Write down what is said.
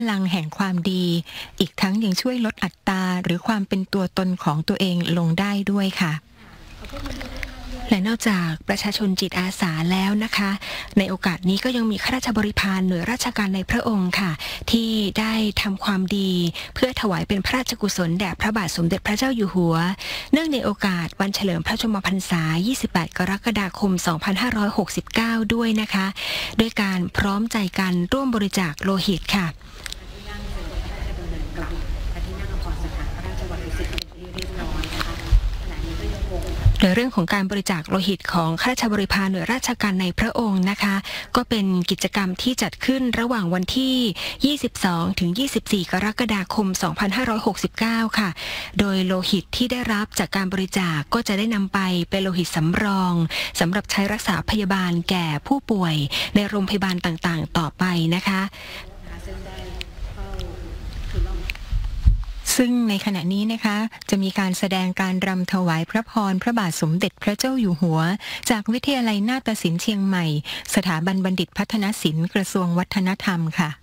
พลังแห่งความดีอีกทั้งยังช่วยลดอัตราหรือความเป็นตัวตนของตัวเองลงได้ด้วยค่ะและนอกจากประชาชนจิตอาสาแล้วนะคะในโอกาสนี้ก็ยังมีข้าราชบริพารหน่วยราชการในพระองค์ค่ะที่ได้ทำความดีเพื่อถวายเป็นพระราชกุศลแด่พระบาทสมเด็จพระเจ้าอยู่หัวเนื่องในโอกาสวันเฉลิมพระชนมพรรษา 28 กรกฎาคม 2569 ด้วยนะคะด้วยการพร้อมใจกันร่วมบริจาคโลหิตค่ะโดยเรื่องของการบริจาคโลหิตของข้าราชบริพารหน่วยราชการในพระองค์นะคะก็เป็นกิจกรรมที่จัดขึ้นระหว่างวันที่ 22 ถึง 24 กรกฎาคม 2569 ค่ะโดยโลหิตที่ได้รับจากการบริจาคก็จะได้นำไปเป็นโลหิตสำรองสำหรับใช้รักษาพยาบาลแก่ผู้ป่วยในโรงพยาบาลต่างๆต่อไปนะคะซึ่งในขณะนี้นะคะจะมีการแสดงการรำถวายพระพรพระบาทสมเด็จพระเจ้าอยู่หัวจากวิทยาลัยนาฏศิลป์เชียงใหม่สถาบันบัณฑิตพัฒนศิลป์กระทรวงวัฒนธรรมค่ะ